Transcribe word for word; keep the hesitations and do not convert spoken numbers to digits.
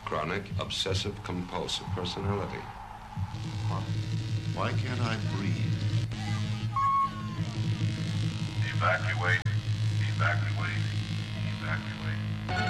chronic obsessive-compulsive personality. Huh? Why can't I breathe? Evacuate. Evacuate.